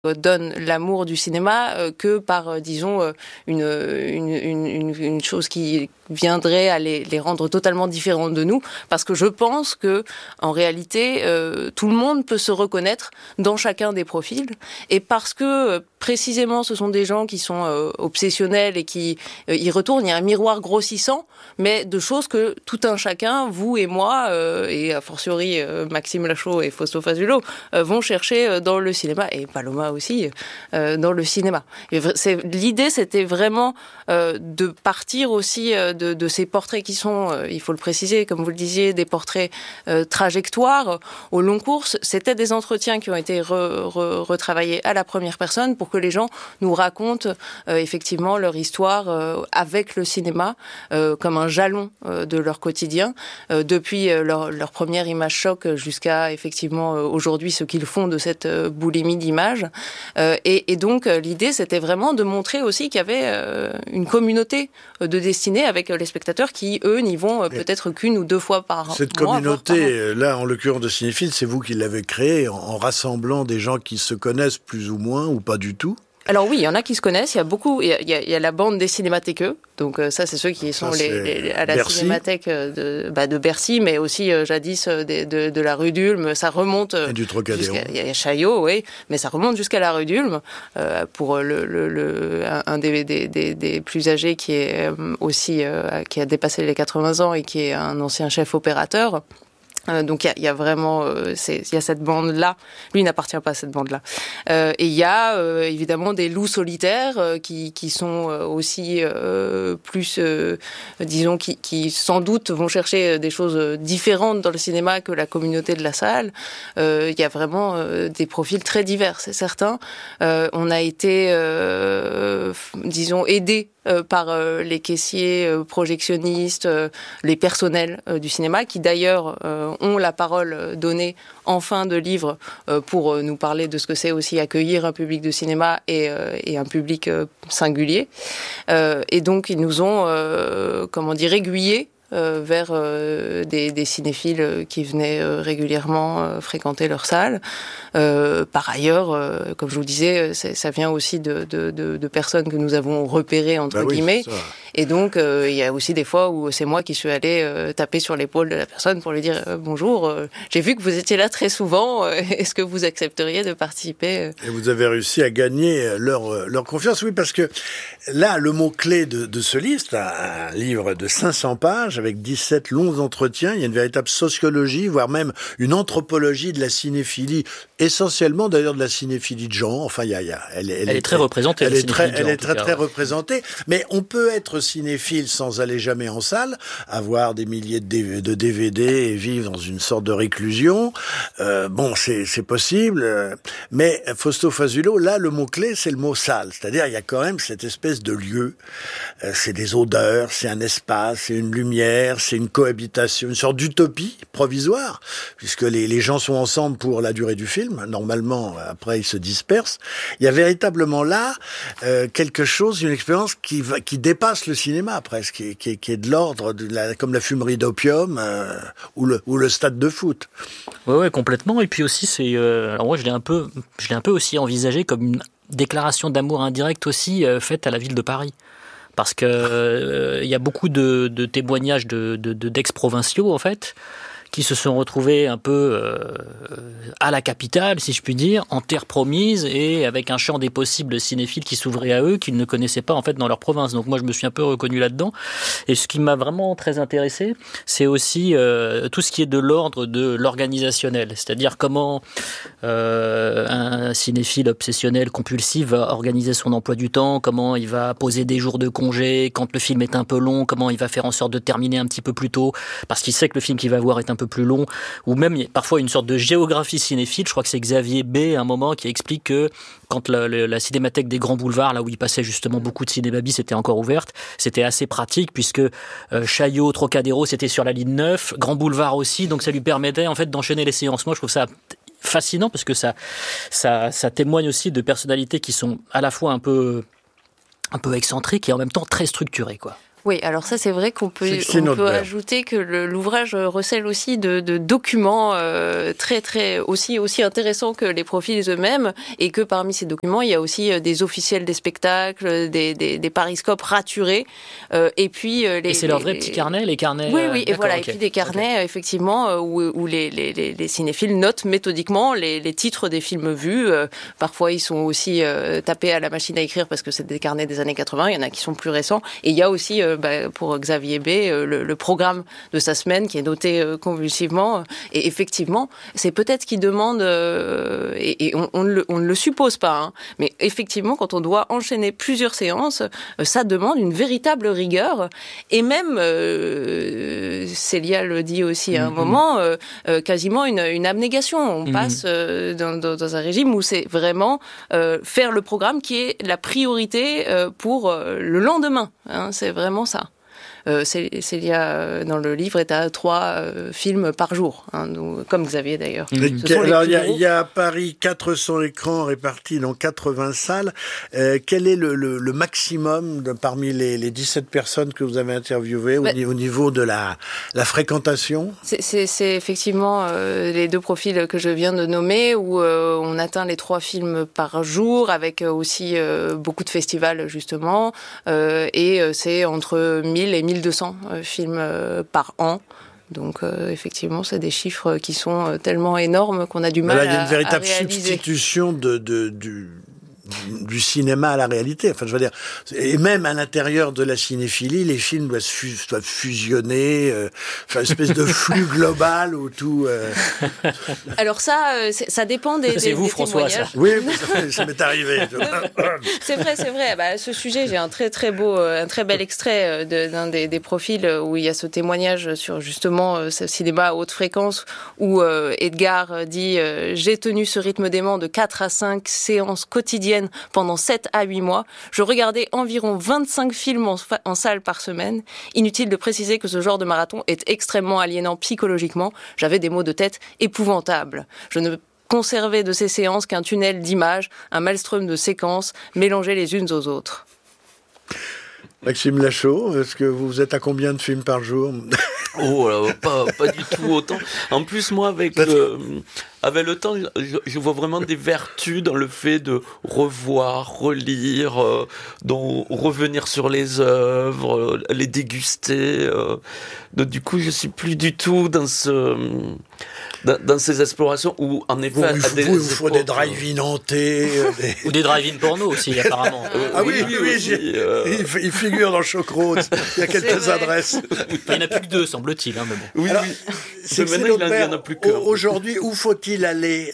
donne l'amour du cinéma que par, disons, une chose qui viendrait à les rendre totalement différents de nous, parce que je pense que en réalité, tout le monde peut se reconnaître dans chacun des profils, et parce que précisément ce sont des gens qui sont obsessionnels et qui y retournent, il y a un miroir grossissant, mais de choses que tout un chacun, vous et moi, et a fortiori Maxime Lachaud et Fausto Fazulo, vont chercher dans le cinéma, et Paloma aussi, dans le cinéma. L'idée, c'était vraiment de partir aussi de ces portraits qui sont, il faut le préciser, comme vous le disiez, des portraits trajectoires au long cours. C'était des entretiens qui ont été retravaillés à la première personne pour que les gens nous racontent effectivement leur histoire avec le cinéma comme un jalon de leur quotidien, depuis leur première image choc jusqu'à effectivement aujourd'hui ce qu'ils font de cette boulimie d'images. Et donc l'idée, c'était vraiment de montrer aussi qu'il y avait une communauté de destinée avec les spectateurs qui, eux, n'y vont peut-être qu'une ou deux fois par mois. Cette communauté, là, en l'occurrence de cinéphiles, c'est vous qui l'avez créée en rassemblant des gens qui se connaissent plus ou moins ou pas du tout? Alors oui, il y en a qui se connaissent, il y a beaucoup, il y a la bande des cinémathéqueux, donc ça c'est ceux qui sont à la Bercy. Cinémathèque de Bercy, mais aussi jadis de la rue d'Ulm, ça remonte et du Trocadéro. Il y a Chaillot, oui, mais ça remonte jusqu'à la rue d'Ulm, pour un des plus âgés qui est aussi, qui a dépassé les 80 ans et qui est un ancien chef opérateur. Donc il y a vraiment il y a cette bande là, lui n'appartient pas à cette bande là, et il y a évidemment des loups solitaires qui sont aussi plus disons qui sans doute vont chercher des choses différentes dans le cinéma que la communauté de la salle. Il y a vraiment des profils très divers, c'est certain. On a été disons aidés par les caissiers, projectionnistes, les personnels du cinéma, qui d'ailleurs ont la parole donnée en fin de livre pour nous parler de ce que c'est aussi accueillir un public de cinéma et un public singulier. Et donc ils nous ont, aiguillés vers des cinéphiles qui venaient régulièrement fréquenter leur salle. Par ailleurs, comme je vous disais, ça vient aussi de personnes que nous avons repérées, entre guillemets. Oui, et donc, il y a aussi des fois où c'est moi qui suis allée taper sur l'épaule de la personne pour lui dire « Bonjour, j'ai vu que vous étiez là très souvent, est-ce que vous accepteriez de participer ?» Et vous avez réussi à gagner leur confiance. Oui, parce que là, le mot-clé de ce livre, c'est un livre de 500 pages avec 17 longs entretiens. Il y a une véritable sociologie, voire même une anthropologie de la cinéphilie, essentiellement d'ailleurs de la cinéphilie de genre. Enfin, elle est très représentée. Elle est très représentée. Mais on peut être cinéphile sans aller jamais en salle, avoir des milliers de DVD et vivre dans une sorte de réclusion. C'est possible. Mais Fausto Fazulo, là, le mot-clé, c'est le mot salle. C'est-à-dire, il y a quand même cette espèce de lieu. C'est des odeurs, c'est un espace, c'est une lumière, c'est une cohabitation, une sorte d'utopie provisoire, puisque les gens sont ensemble pour la durée du film. Normalement, après, ils se dispersent. Il y a véritablement là quelque chose, une expérience qui dépasse le cinéma presque, qui est de l'ordre comme la fumerie d'opium ou le stade de foot. Ouais, complètement. Et puis aussi, alors moi, je l'ai un peu aussi envisagé comme une déclaration d'amour indirecte aussi faite à la ville de Paris. Parce que y a beaucoup de témoignages d'ex-provinciaux, en fait, qui se sont retrouvés un peu à la capitale, si je puis dire, en terre promise et avec un champ des possibles cinéphiles qui s'ouvrait à eux, qu'ils ne connaissaient pas en fait dans leur province. Donc moi, je me suis un peu reconnu là-dedans. Et ce qui m'a vraiment très intéressé, c'est aussi tout ce qui est de l'ordre de l'organisationnel. C'est-à-dire comment un cinéphile obsessionnel, compulsif, va organiser son emploi du temps, comment il va poser des jours de congé, quand le film est un peu long, comment il va faire en sorte de terminer un petit peu plus tôt, parce qu'il sait que le film qu'il va voir est un peu plus long, ou même il y a parfois une sorte de géographie cinéphile. Je crois que c'est Xavier B à un moment qui explique que quand la cinémathèque des Grands Boulevards, là où il passait justement beaucoup de cinéma bis, était encore ouverte, c'était assez pratique puisque Chaillot, Trocadéro, c'était sur la ligne 9, Grand Boulevard aussi, donc ça lui permettait en fait d'enchaîner les séances. Moi, je trouve ça fascinant parce que ça témoigne aussi de personnalités qui sont à la fois un peu excentriques et en même temps très structurées, quoi. Oui, alors ça c'est vrai qu'on peut ajouter que l'ouvrage recèle aussi de documents très très aussi intéressants que les profils eux-mêmes, et que parmi ces documents il y a aussi des officiels des spectacles, des pariscopes raturés, et puis et c'est leur vrai petit carnet, les carnets. Oui, et voilà, et puis des carnets effectivement où les cinéphiles notent méthodiquement les titres des films vus. Parfois ils sont aussi tapés à la machine à écrire parce que c'est des carnets des années 80. Il y en a qui sont plus récents, et il y a aussi pour Xavier B, le programme de sa semaine qui est noté convulsivement. Et effectivement, c'est peut-être qu'il demande, et on ne le suppose pas, hein, mais effectivement, quand on doit enchaîner plusieurs séances, ça demande une véritable rigueur. Et même, Célia le dit aussi à un moment, quasiment une abnégation. On passe dans un régime où c'est vraiment faire le programme qui est la priorité pour le lendemain. Hein, c'est vraiment ça. Célia, dans le livre, est à 3 films par jour, hein, donc, comme Xavier d'ailleurs. Alors, il y a à Paris 400 écrans répartis dans 80 salles. Quel est le maximum parmi les 17 personnes que vous avez interviewées au niveau de la fréquentation? C'est effectivement les 2 profils que je viens de nommer, où on atteint les 3 films par jour, avec aussi beaucoup de festivals justement, et c'est entre 1000 et 1200 films par an. Donc effectivement, c'est des chiffres qui sont tellement énormes qu'on a du mal à réaliser. Il y a une véritable substitution du cinéma à la réalité. Enfin, je veux dire, et même à l'intérieur de la cinéphilie, les films doivent fusionner, une espèce de flux global où tout. Alors ça dépend des. C'est vous, des François, ça. Oui, ça m'est arrivé. C'est vrai. Bah, ce sujet, j'ai un très bel extrait d'un des profils où il y a ce témoignage sur justement ce cinéma à haute fréquence, où Edgar dit j'ai tenu ce rythme dément de 4 à 5 séances quotidiennes pendant 7 à 8 mois. Je regardais environ 25 films en salle par semaine. Inutile de préciser que ce genre de marathon est extrêmement aliénant psychologiquement. J'avais des maux de tête épouvantables. Je ne conservais de ces séances qu'un tunnel d'images, un maelstrom de séquences mélangées les unes aux autres. Maxime Lachaud, est-ce que vous êtes à combien de films par jour? Oh, pas du tout autant. En plus, moi, avec le temps, je vois vraiment des vertus dans le fait de revoir, relire, revenir sur les œuvres, les déguster. Donc, du coup, je suis plus du tout dans ces explorations où, en effet, il vous faut des drive-in hantés, ou des drive-in porno aussi, apparemment. Oui, il figure dans Chocrose. Il y a quelques adresses. Il n'y en a plus que 2, semble-t-il. Hein, mais bon. Oui, alors, c'est maintenant, il n'y en a plus qu'un. Aujourd'hui, où faut-il aller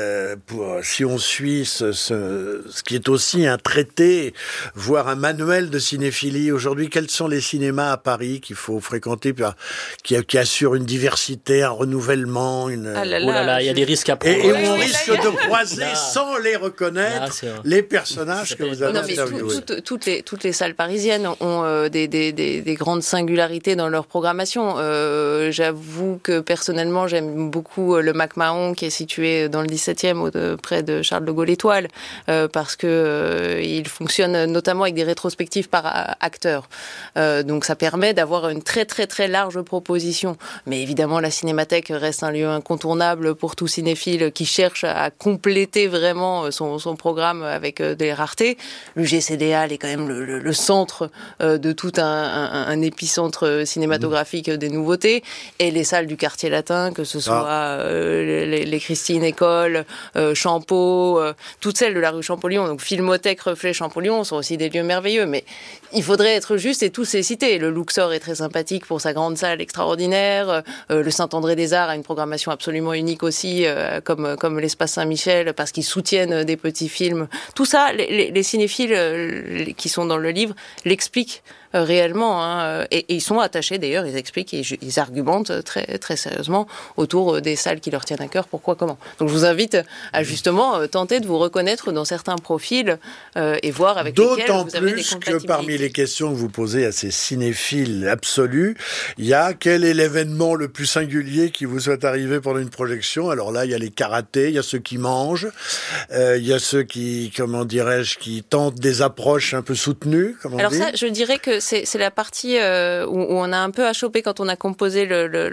si on suit ce qui est aussi un traité, voire un manuel de cinéphilie? Aujourd'hui, quels sont les cinémas à Paris qu'il faut fréquenter, qui assurent une diversité, un renouvellement, oh là là, il y a des risques à prendre. Et où on risque de croiser sans les reconnaître les personnages que vous avez interviewés. Toutes les salles parisiennes ont des grandes singularités dans leur programmation. J'avoue que personnellement, j'aime beaucoup le McMahon qui est situé dans le 17e, près de Charles de Gaulle Étoile, parce que il fonctionne notamment avec des rétrospectives par acteurs. Donc ça permet d'avoir une très très très large proposition. Mais évidemment, la Cinémathèque reste un lieu incontournable pour tout cinéphile qui cherche à compléter vraiment son programme avec des raretés. L'UGCDA est quand même le centre de tout un épicentre cinématographique des nouveautés, et les salles du quartier latin, que ce soit les Christine École, Champeau, toutes celles de la rue Champollion, donc Filmothèque, Reflet, Champollion, sont aussi des lieux merveilleux, mais il faudrait être juste et tous les citer. Le Luxor est très sympathique pour sa grande salle extraordinaire, le Saint-André-des-Arts a une programmation absolument unique aussi, comme l'Espace Saint-Michel, parce qu'ils soutiennent des petits films. Tout ça, les cinéphiles qui sont dans le livre l'expliquent réellement, hein, et ils sont attachés d'ailleurs, ils expliquent et ils argumentent très, très sérieusement autour des salles qui leur tiennent à cœur, pourquoi, comment. Donc je vous invite à justement tenter de vous reconnaître dans certains profils et voir avec lesquels vous avez des compatibilités. D'autant plus que parmi les questions que vous posez à ces cinéphiles absolus, il y a quel est l'événement le plus singulier qui vous soit arrivé pendant une projection? Alors là, il y a les karatés, il y a ceux qui mangent, il y a ceux qui, comment dirais-je, qui tentent des approches un peu soutenues, comment dire. Alors ça, je dirais que que c'est la partie où on a un peu à choper quand on a composé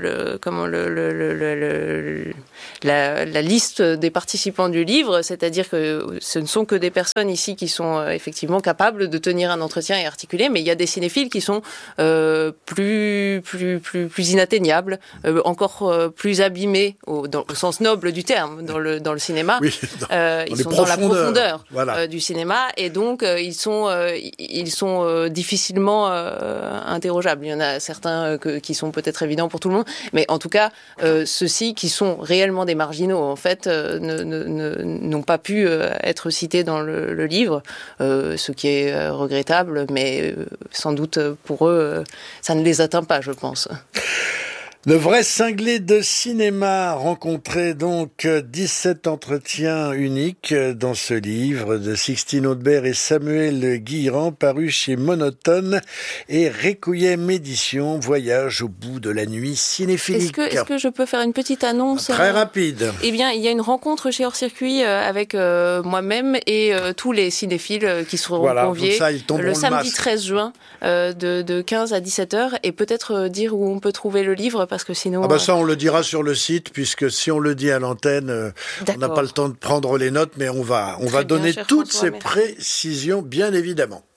la liste des participants du livre, c'est-à-dire que ce ne sont que des personnes ici qui sont effectivement capables de tenir un entretien et articuler, mais il y a des cinéphiles qui sont plus inatteignables, encore plus abîmés au sens noble du terme dans le cinéma. Oui, ils sont dans la profondeur voilà. du cinéma, et donc ils sont difficilement interrogeables. Il y en a certains qui sont peut-être évidents pour tout le monde, mais en tout cas ceux-ci qui sont réellement des marginaux en fait n'ont pas pu être cités dans le livre, ce qui est regrettable, mais sans doute pour eux ça ne les atteint pas, je pense. Le vrai cinglé de cinéma rencontrait donc 17 entretiens uniques dans ce livre de Sixtine Audebert et Samuel Guilherand, paru chez Monotone et Requiem Édition, voyage au bout de la nuit cinéphilique. Est-ce que je peux faire une petite annonce? Très rapide. Eh bien, il y a une rencontre chez Hors Circuit avec moi-même et tous les cinéphiles qui seront conviés le samedi 13 juin de 15 à 17 heures, et peut-être dire où on peut trouver le livre, parce que sinon... ça, on le dira sur le site, puisque si on le dit à l'antenne, on n'a pas le temps de prendre les notes, mais on va donner toutes ces précisions, bien évidemment.